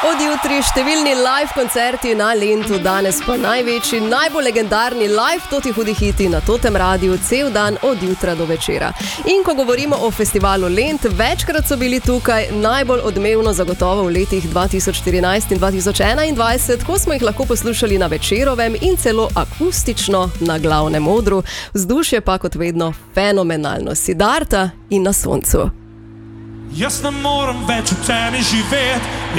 Od jutri številni live koncerti na Lentu, danes pa največji, najbolj legendarni live toti hudi hiti na totem radiju cel dan od jutra do večera. In ko govorimo o festivalu Lent, večkrat so bili tukaj, najbolj odmevno zagotovo v letih 2014 in 2021, ko smo jih lahko poslušali na Večerovem in celo akustično na glavnem odru. Vzdušje pa kot vedno fenomenalno. Siddharta in Na soncu. Jaz ne morem več v temi živeti.